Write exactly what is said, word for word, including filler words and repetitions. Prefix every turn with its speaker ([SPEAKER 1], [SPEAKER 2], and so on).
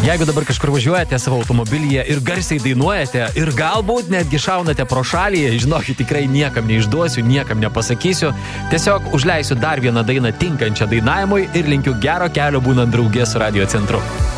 [SPEAKER 1] Jeigu dabar kažkur važiuojate savo automobilyje ir garsiai dainuojate ir galbūt netgi šaunate pro šalį, žinokit, tikrai niekam neišduosiu, niekam nepasakysiu. Tiesiog užleisiu dar vieną dainą tinkančią dainavimui ir linkiu gero kelio būnant draugė su Radio Centru.